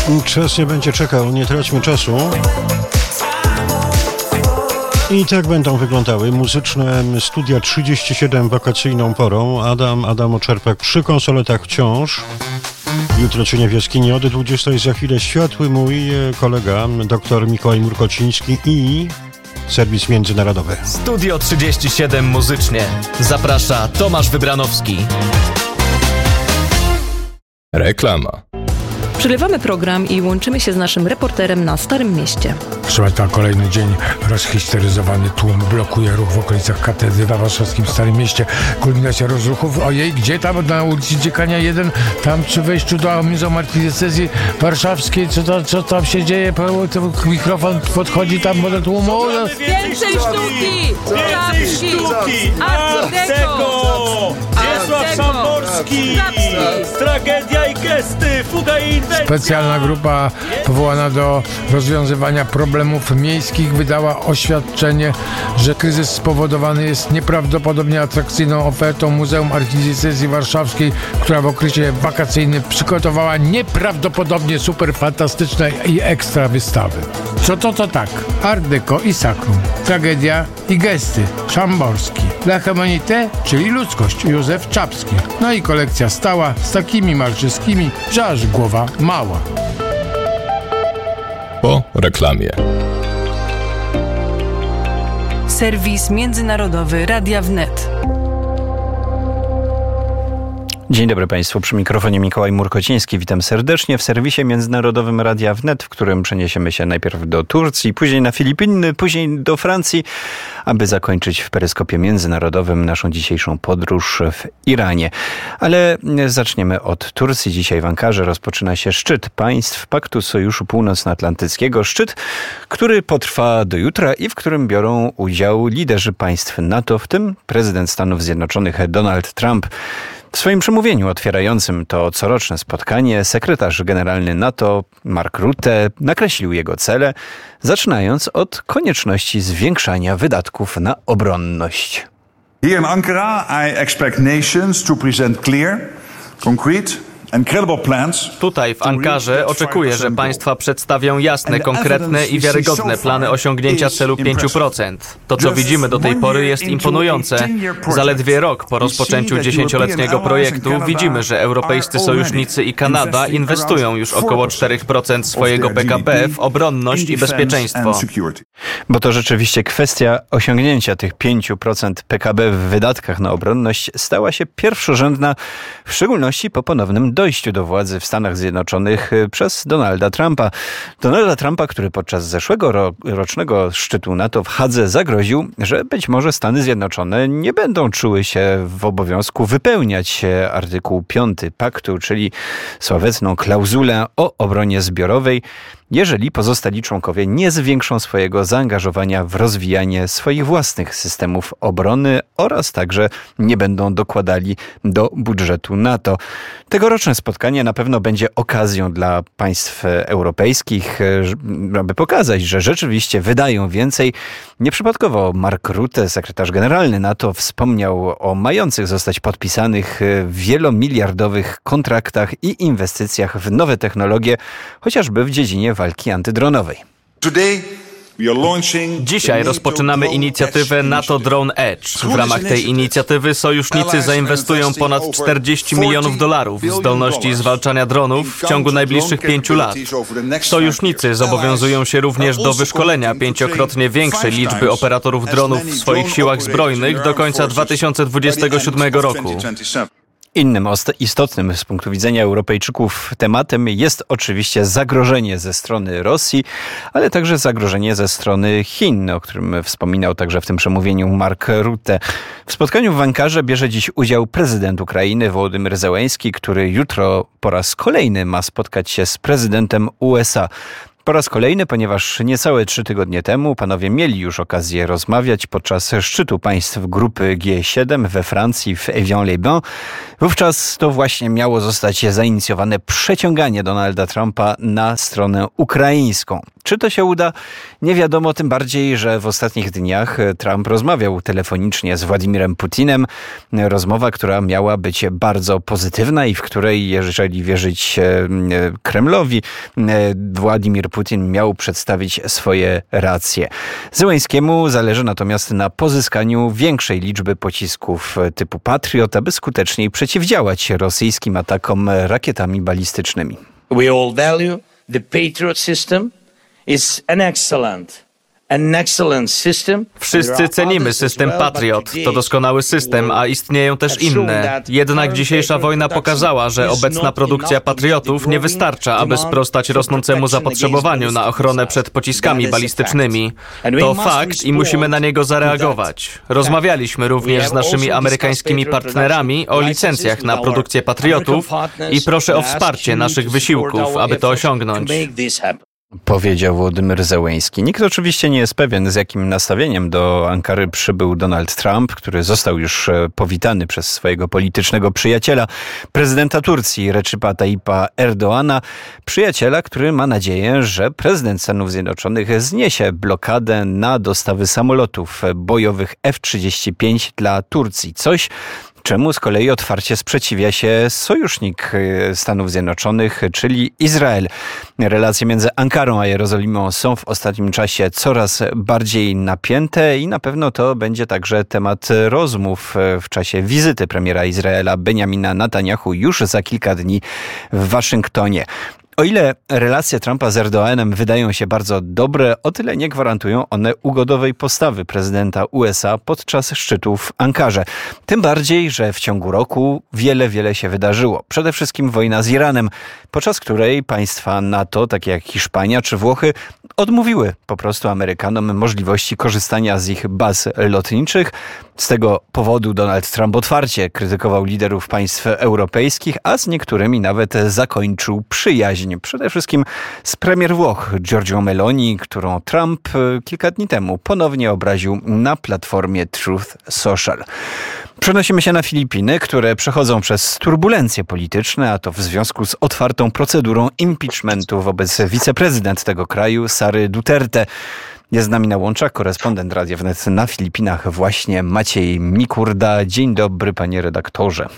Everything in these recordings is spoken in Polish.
Czas nie będzie czekał, nie traćmy czasu. I tak będą wyglądały muzyczne studia 37 wakacyjną porą. Adam Oczerpak przy konsoletach wciąż. Jutro cienie w jaskini od 20 za chwilę światły mój kolega dr Mikołaj Murkociński i serwis międzynarodowy. Studio 37 muzycznie. Zaprasza Tomasz Wybranowski. Reklama. Przegrywamy program i łączymy się z naszym reporterem na Starym Mieście. Słuchajcie, kolejny dzień rozhisteryzowany tłum blokuje ruch w okolicach katedry na warszawskim Starym Mieście. Kulminacja rozruchów. Ojej, gdzie tam? Na ulicy Dziekania 1, tam przy wejściu do Muzeum Archidiecezji Warszawskiej. Co tam się dzieje? Mikrofon podchodzi tam do tłumu. Więcej sztuki! Więcej sztuki! Arcego! Wiesław Szamborski! Tragedia i gesty! Fuga i inwencja! Specjalna grupa powołana do rozwiązywania problemów miejskich wydała oświadczenie, że kryzys spowodowany jest nieprawdopodobnie atrakcyjną ofertą Muzeum Archidiecezji Warszawskiej, która w okresie wakacyjnym przygotowała nieprawdopodobnie super fantastyczne i ekstra wystawy. Co to tak? Art Deco i Sakrum, tragedia i gesty, Szamborski, La Humanité, czyli ludzkość, Józef Czapski. No i kolekcja stała z takimi malczyskimi, że aż głowa mała. Po reklamie. Serwis międzynarodowy Radia Wnet. Dzień dobry Państwu, przy mikrofonie Mikołaj Murkociński. Witam serdecznie w serwisie międzynarodowym Radia Wnet, w którym przeniesiemy się najpierw do Turcji, później na Filipiny, później do Francji, aby zakończyć w peryskopie międzynarodowym naszą dzisiejszą podróż w Iranie. Ale zaczniemy od Turcji. Dzisiaj w Ankarze rozpoczyna się szczyt państw Paktu Sojuszu Północnoatlantyckiego. Szczyt, który potrwa do jutra i w którym biorą udział liderzy państw NATO, w tym prezydent Stanów Zjednoczonych Donald Trump. W swoim przemówieniu otwierającym to coroczne spotkanie sekretarz generalny NATO Mark Rutte nakreślił jego cele, zaczynając od konieczności zwiększania wydatków na obronność. Here in Ankara, I expect nations to present clear, concrete and credible plans. Tutaj w Ankarze oczekuję, że państwa przedstawią jasne, konkretne i wiarygodne plany osiągnięcia celu 5%. To, co widzimy do tej pory, jest imponujące. Zaledwie rok po rozpoczęciu 10-letniego projektu widzimy, że europejscy sojusznicy i Kanada inwestują już około 4% swojego PKB w obronność i bezpieczeństwo. Bo to rzeczywiście kwestia osiągnięcia tych 5% PKB w wydatkach na obronność stała się pierwszorzędna, w szczególności po ponownym dojściu do władzy w Stanach Zjednoczonych przez Donalda Trumpa. Donalda Trumpa, który podczas zeszłego rocznego szczytu NATO w Hadze zagroził, że być może Stany Zjednoczone nie będą czuły się w obowiązku wypełniać artykuł 5 paktu, czyli sławetną klauzulę o obronie zbiorowej, jeżeli pozostali członkowie nie zwiększą swojego zaangażowania w rozwijanie swoich własnych systemów obrony oraz także nie będą dokładali do budżetu NATO. Tegoroczne spotkanie na pewno będzie okazją dla państw europejskich, aby pokazać, że rzeczywiście wydają więcej. Nieprzypadkowo Mark Rutte, sekretarz generalny NATO, wspomniał o mających zostać podpisanych wielomiliardowych kontraktach i inwestycjach w nowe technologie, chociażby w dziedzinie walki antydronowej. Dzisiaj rozpoczynamy inicjatywę NATO Drone Edge. W ramach tej inicjatywy sojusznicy zainwestują ponad $40 milionów w zdolności zwalczania dronów w ciągu najbliższych 5 lat. Sojusznicy zobowiązują się również do wyszkolenia 5-krotnie większej liczby operatorów dronów w swoich siłach zbrojnych do końca 2027 roku. Innym istotnym z punktu widzenia Europejczyków tematem jest oczywiście zagrożenie ze strony Rosji, ale także zagrożenie ze strony Chin, o którym wspominał także w tym przemówieniu Mark Rutte. W spotkaniu w Ankarze bierze dziś udział prezydent Ukrainy Wołodymyr Zełenski, który jutro po raz kolejny ma spotkać się z prezydentem USA. Po raz kolejny, ponieważ niecałe 3 tygodnie temu panowie mieli już okazję rozmawiać podczas szczytu państw grupy G7 we Francji w Évian-les-Bains. Wówczas to właśnie miało zostać zainicjowane przeciąganie Donalda Trumpa na stronę ukraińską. Czy to się uda? Nie wiadomo, tym bardziej, że w ostatnich dniach Trump rozmawiał telefonicznie z Władimirem Putinem. Rozmowa, która miała być bardzo pozytywna i w której, jeżeli wierzyć Kremlowi, Władimir Putin miał przedstawić swoje racje. Zełenskiemu zależy natomiast na pozyskaniu większej liczby pocisków typu Patriot, aby skuteczniej przeciwdziałać rosyjskim atakom rakietami balistycznymi. We all value the Patriot system. It's an excellent system. Wszyscy cenimy system Patriot. To doskonały system, a istnieją też inne. Jednak dzisiejsza wojna pokazała, że obecna produkcja Patriotów nie wystarcza, aby sprostać rosnącemu zapotrzebowaniu na ochronę przed pociskami balistycznymi. To fakt i musimy na niego zareagować. Rozmawialiśmy również z naszymi amerykańskimi partnerami o licencjach na produkcję Patriotów i proszę o wsparcie naszych wysiłków, aby to osiągnąć. Powiedział Władimir Zełenski. Nikt oczywiście nie jest pewien, z jakim nastawieniem do Ankary przybył Donald Trump, który został już powitany przez swojego politycznego przyjaciela, prezydenta Turcji Recipa Tayyipa Erdoğana, przyjaciela, który ma nadzieję, że prezydent Stanów Zjednoczonych zniesie blokadę na dostawy samolotów bojowych F-35 dla Turcji. Coś, czemu z kolei otwarcie sprzeciwia się sojusznik Stanów Zjednoczonych, czyli Izrael. Relacje między Ankarą a Jerozolimą są w ostatnim czasie coraz bardziej napięte i na pewno to będzie także temat rozmów w czasie wizyty premiera Izraela Benjamina Netanjahu już za kilka dni w Waszyngtonie. O ile relacje Trumpa z Erdoğanem wydają się bardzo dobre, o tyle nie gwarantują one ugodowej postawy prezydenta USA podczas szczytu w Ankarze. Tym bardziej, że w ciągu roku wiele się wydarzyło. Przede wszystkim wojna z Iranem, podczas której państwa NATO, takie jak Hiszpania czy Włochy, odmówiły po prostu Amerykanom możliwości korzystania z ich baz lotniczych. Z tego powodu Donald Trump otwarcie krytykował liderów państw europejskich, a z niektórymi nawet zakończył przyjaźń. Przede wszystkim z premier Włoch Giorgio Meloni, którą Trump kilka dni temu ponownie obraził na platformie Truth Social. Przenosimy się na Filipiny, które przechodzą przez turbulencje polityczne, a to w związku z otwartą procedurą impeachmentu wobec wiceprezydent tego kraju, Sary Duterte. Jest z nami na łączach korespondent Radia Wnet na Filipinach, właśnie Maciej Mikurda. Dzień dobry, panie redaktorze.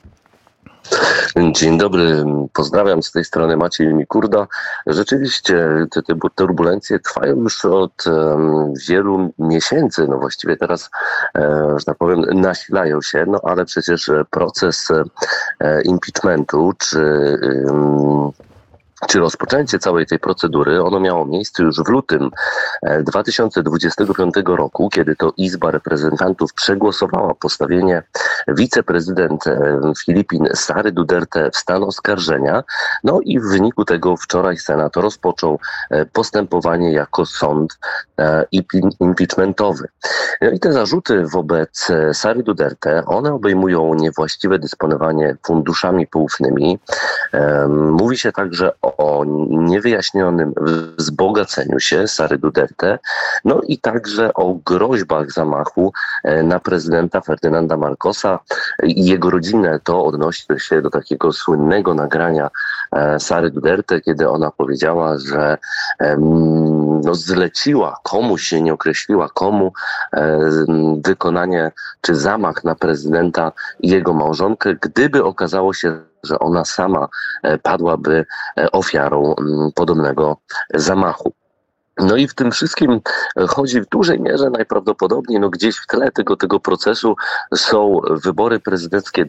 Dzień dobry, pozdrawiam z tej strony Maciej Mikurda. Rzeczywiście te turbulencje trwają już od wielu miesięcy, no właściwie teraz, że tak powiem, nasilają się, no ale przecież proces impeachmentu czy rozpoczęcie całej tej procedury, ono miało miejsce już w lutym 2025 roku, kiedy to Izba Reprezentantów przegłosowała postawienie wiceprezydent Filipin Sary Duterte w stan oskarżenia. No i w wyniku tego wczoraj Senat rozpoczął postępowanie jako sąd impeachmentowy. No i te zarzuty wobec Sary Duterte, one obejmują niewłaściwe dysponowanie funduszami poufnymi. Mówi się także o niewyjaśnionym wzbogaceniu się Sary Duterte, no i także o groźbach zamachu na prezydenta Ferdynanda Marcosa i jego rodzinę. To odnosi się do takiego słynnego nagrania Sary Duterte, kiedy ona powiedziała, że zleciła komuś, się nie określiła komu, wykonanie czy zamach na prezydenta i jego małżonkę, gdyby okazało się, że ona sama padłaby ofiarą podobnego zamachu. No i w tym wszystkim chodzi w dużej mierze najprawdopodobniej, gdzieś w tle tego procesu są wybory prezydenckie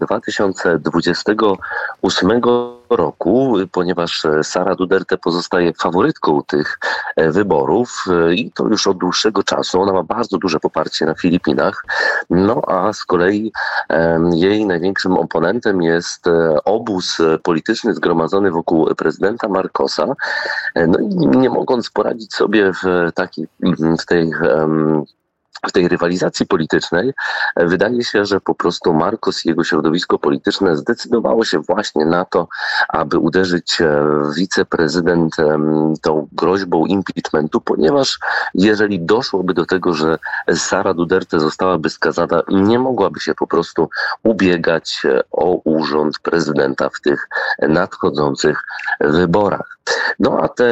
2028 roku, ponieważ Sara Duterte pozostaje faworytką tych wyborów i to już od dłuższego czasu. Ona ma bardzo duże poparcie na Filipinach, no a z kolei jej największym oponentem jest obóz polityczny zgromadzony wokół prezydenta Marcosa. No i nie mogąc poradzić sobie w tej rywalizacji politycznej, wydaje się, że po prostu Marcos i jego środowisko polityczne zdecydowało się właśnie na to, aby uderzyć wiceprezydent tą groźbą impeachmentu, ponieważ jeżeli doszłoby do tego, że Sara Duterte zostałaby skazana, nie mogłaby się po prostu ubiegać o urząd prezydenta w tych nadchodzących wyborach. No a te